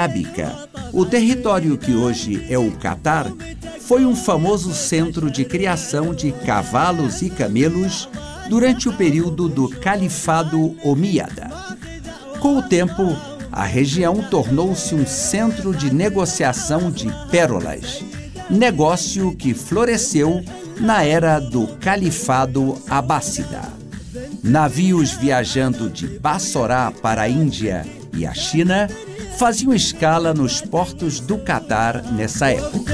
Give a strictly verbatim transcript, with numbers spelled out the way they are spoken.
arábica. O território que hoje é o Catar foi um famoso centro de criação de cavalos e camelos durante o período do Califado Omíada. Com o tempo, a região tornou-se um centro de negociação de pérolas, negócio que floresceu na era do Califado Abássida. Navios viajando de Bassorá para a Índia e a China faziam escala nos portos do Catar nessa época.